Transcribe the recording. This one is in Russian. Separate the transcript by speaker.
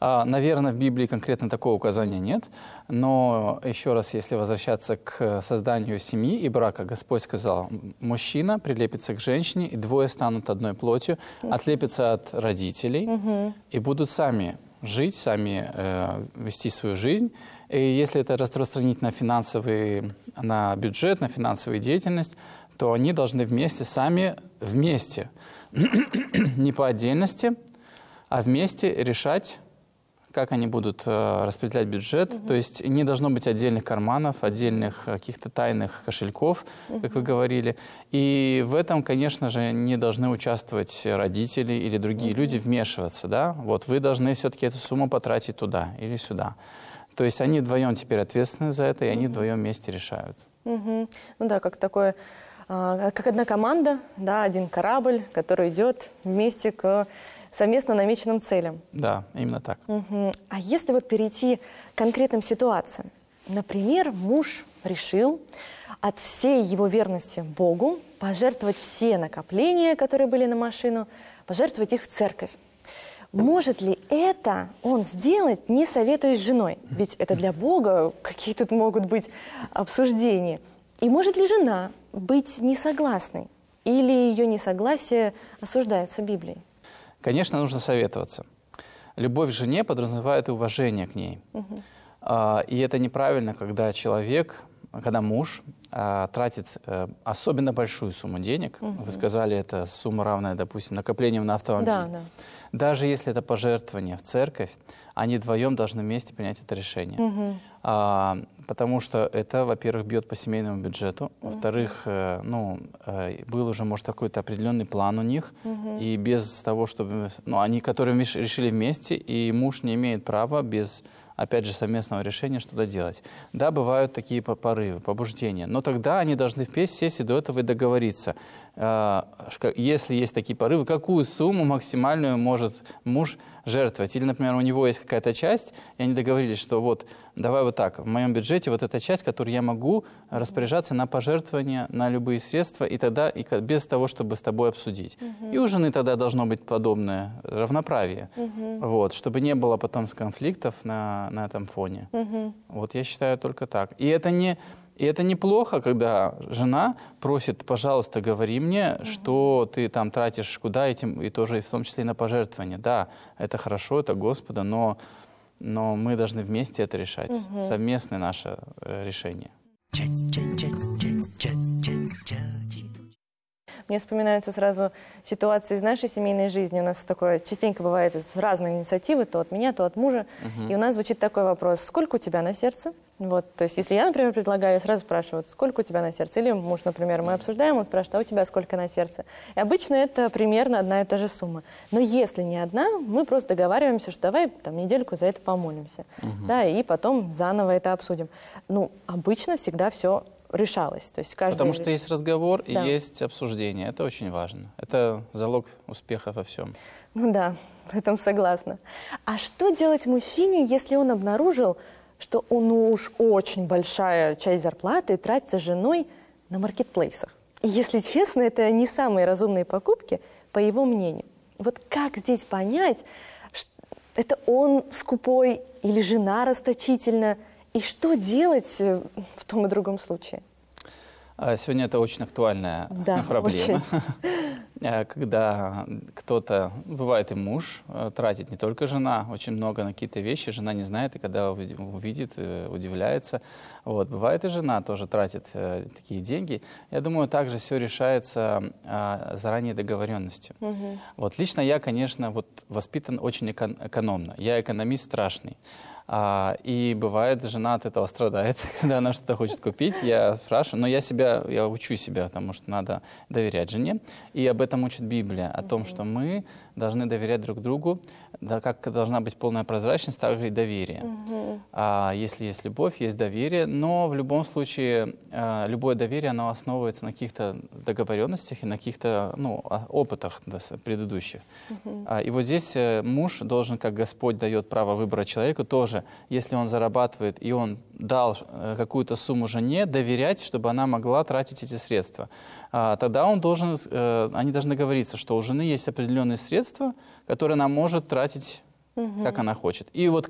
Speaker 1: Наверное, в Библии конкретно такого указания нет, но еще раз, если возвращаться к созданию семьи и брака, Господь сказал, мужчина прилепится к женщине, и двое станут одной плотью, отлепятся от родителей и будут сами жить, сами вести свою жизнь. И если это распространить на на бюджет, на финансовую деятельность, то они должны сами вместе, не по отдельности, а вместе решать, как они будут распределять бюджет. То есть не должно быть отдельных карманов, отдельных каких-то тайных кошельков, как вы говорили. И в этом, конечно же, не должны участвовать родители или другие люди, вмешиваться. Да? Вот вы должны все-таки эту сумму потратить туда или сюда. То есть они вдвоем теперь ответственны за это, и они вдвоем вместе решают.
Speaker 2: Ну да, как такое, как одна команда, да, один корабль, который идет вместе к совместно намеченным целям.
Speaker 1: Да, именно так.
Speaker 2: А если вот перейти к конкретным ситуациям? Например, муж решил от всей его верности Богу пожертвовать все накопления, которые были на машину, пожертвовать их в церковь. Может ли это он сделать, не советуясь с женой? Ведь это для Бога, какие тут могут быть обсуждения. И может ли жена быть несогласной? Или ее несогласие осуждается Библией?
Speaker 1: Конечно, нужно советоваться. Любовь к жене подразумевает и уважение к ней. И это неправильно, когда муж тратит особенно большую сумму денег. Вы сказали, это сумма равная, допустим, накоплениям на автомобиль.
Speaker 2: Да.
Speaker 1: Даже если это пожертвование в церковь, они вдвоем должны вместе принять это решение. Потому что это, во-первых, бьет по семейному бюджету, во-вторых, был уже, может, какой-то определенный план у них, и без того, чтобы... они, которые решили вместе, и муж не имеет права без, опять же, совместного решения что-то делать. Да, бывают такие порывы, побуждения, но тогда они должны вместе сесть и до этого и договориться. Если есть такие порывы, какую сумму максимальную может муж жертвовать? Или, например, у него есть какая-то часть, и они договорились, что вот, давай вот так, в моем бюджете вот эта часть, которую я могу распоряжаться на пожертвования, на любые средства, и тогда без того, чтобы с тобой обсудить. И у жены тогда должно быть подобное равноправие, вот, чтобы не было потом конфликтов на этом фоне. Вот я считаю только так. И это неплохо, когда жена просит, пожалуйста, говори мне, что ты там тратишь куда, и тоже в том числе и на пожертвования. Да, это хорошо, это Господа, но мы должны вместе это решать. Совместное наше решение.
Speaker 2: Мне вспоминаются сразу ситуации из нашей семейной жизни. У нас такое частенько бывает из разных инициативы, то от меня, то от мужа. И у нас звучит такой вопрос: сколько у тебя на сердце? Вот, то есть, если я, например, предлагаю, я сразу спрашиваю, сколько у тебя на сердце? Или муж, например, мы обсуждаем, он спрашивает, а у тебя сколько на сердце? И обычно это примерно одна и та же сумма. Но если не одна, мы просто договариваемся, что давай там недельку за это помолимся. Да, и потом заново это обсудим. Обычно всегда все решалось. То есть
Speaker 1: Потому что есть разговор и есть обсуждение. Это очень важно. Это залог успеха во всем.
Speaker 2: Да, в этом согласна. А что делать мужчине, если он обнаружил, что уж очень большая часть зарплаты тратится женой на маркетплейсах? И, если честно, это не самые разумные покупки, по его мнению. Вот как здесь понять, это он скупой или жена расточительна? И что делать в том и другом случае?
Speaker 1: Сегодня это очень актуальная проблема.
Speaker 2: Очень.
Speaker 1: Когда кто-то, бывает и муж, тратит, не только жена, очень много на какие-то вещи, жена не знает, и когда увидит, удивляется. Вот. Бывает и жена тоже тратит такие деньги. Я думаю, также все решается заранее договоренностью. Вот. Лично я, конечно, воспитан очень экономно. Я экономист страшный. И бывает, жена от этого страдает, когда она что-то хочет купить. Я спрашиваю, но я учу себя, потому что надо доверять жене. И об этом учит Библия, о том, что мы должны доверять друг другу, да, как должна быть полная прозрачность, так же и доверие. Если есть любовь, есть доверие, но в любом случае любое доверие, оно основывается на каких-то договоренностях и на каких-то опытах предыдущих. И вот здесь муж должен, как Господь дает право выбора человеку, тоже, если он зарабатывает и он дал какую-то сумму жене, доверять, чтобы она могла тратить эти средства. Тогда они должны договориться, что у жены есть определенные средства, которые она может тратить как она хочет. И вот